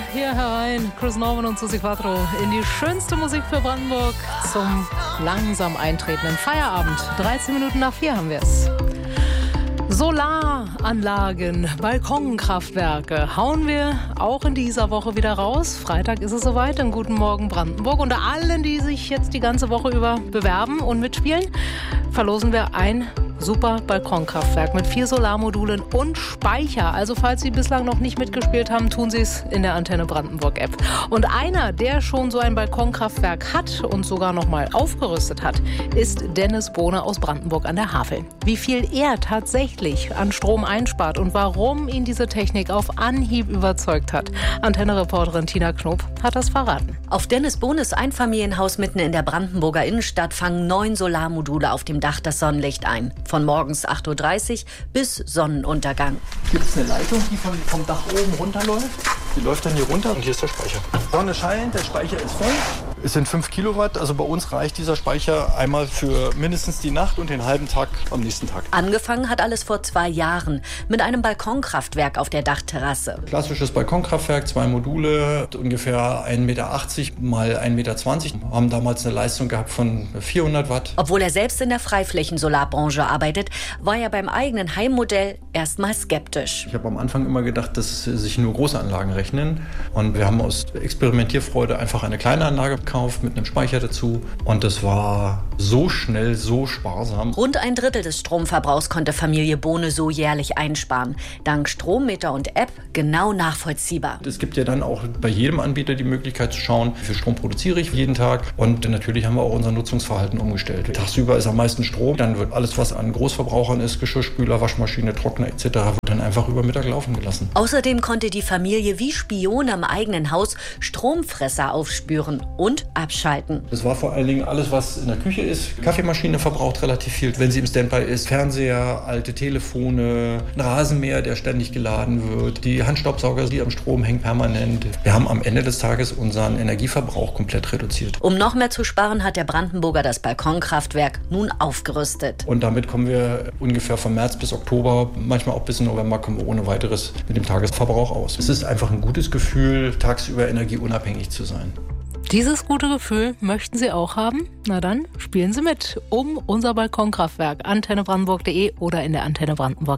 hier herein. Chris Norman und Susi Quattro in die schönste Musik für Brandenburg zum langsam eintretenden Feierabend. 13 Minuten nach 4 haben wir es. Solaranlagen, Balkonkraftwerke hauen wir auch in dieser Woche wieder raus. Freitag ist es soweit. Einen guten Morgen Brandenburg. Unter allen, die sich jetzt die ganze Woche über bewerben und mitspielen, verlosen wir ein super Balkonkraftwerk mit 4 Solarmodulen und Speicher. Also falls Sie bislang noch nicht mitgespielt haben, tun Sie es in der Antenne Brandenburg App. Und einer, der schon so ein Balkonkraftwerk hat und sogar noch mal aufgerüstet hat, ist Dennis Bohne aus Brandenburg an der Havel. Wie viel er tatsächlich an Strom einspart und warum ihn diese Technik auf Anhieb überzeugt hat, Antenne-Reporterin Tina Knob hat das verraten. Auf Dennis Bohnes Einfamilienhaus mitten in der Brandenburger Innenstadt fangen 9 Solarmodule auf dem Dach das Sonnenlicht ein. Von morgens 8.30 Uhr bis Sonnenuntergang. Gibt es eine Leitung, die vom Dach oben runterläuft? Die läuft dann hier runter und hier ist der Speicher. Sonne scheint, der Speicher ist voll. Es sind 5 Kilowatt, also bei uns reicht dieser Speicher einmal für mindestens die Nacht und den halben Tag am nächsten Tag. Angefangen hat alles vor 2 Jahren mit einem Balkonkraftwerk auf der Dachterrasse. Klassisches Balkonkraftwerk, 2 Module, ungefähr 1,80 Meter mal 1,20 Meter. Haben damals eine Leistung gehabt von 400 Watt. Obwohl er selbst in der Freiflächensolarbranche arbeitet, war er beim eigenen Heimmodell erstmal skeptisch. Ich habe am Anfang immer gedacht, dass sich nur große Anlagen rechnen. Und wir haben aus Experimentierfreude einfach eine kleine Anlage gekauft mit einem Speicher dazu. Und das war so schnell, so sparsam. Rund 1/3 des Stromverbrauchs konnte Familie Bohne so jährlich einsparen. Dank Strommeter und App genau nachvollziehbar. Es gibt ja dann auch bei jedem Anbieter die Möglichkeit zu schauen, wie viel Strom produziere ich jeden Tag. Und natürlich haben wir auch unser Nutzungsverhalten umgestellt. Tagsüber ist am meisten Strom. Dann wird alles, was an Großverbrauchern ist, Geschirrspüler, Waschmaschine, Trockner etc., wird dann einfach über Mittag laufen gelassen. Außerdem konnte die Familie wie Spione im eigenen Haus Stromfresser aufspüren und abschalten. Das war vor allen Dingen alles, was in der Küche ist. Kaffeemaschine verbraucht relativ viel, wenn sie im Standby ist. Fernseher, alte Telefone, ein Rasenmäher, der ständig geladen wird. Die Handstaubsauger, die am Strom hängen permanent. Wir haben am Ende des Tages unseren Energieverbrauch komplett reduziert. Um noch mehr zu sparen, hat der Brandenburger das Balkonkraftwerk nun aufgerüstet. Und damit kommen wir ungefähr von März bis Oktober, manchmal auch bis in November, kommen wir ohne weiteres mit dem Tagesverbrauch aus. Es ist einfach ein gutes Gefühl, tagsüber energieunabhängig zu sein. Dieses gute Gefühl möchten Sie auch haben? Na dann spielen Sie mit um unser Balkonkraftwerk. antennebrandenburg.de oder in der Antenne Brandenburg